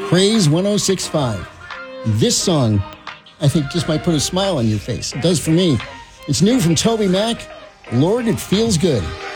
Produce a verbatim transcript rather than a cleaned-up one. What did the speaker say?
Craze one oh six point five. This song, I think, just might put a smile on your face. It does for me. It's new from Toby Mac. Lord, it feels good.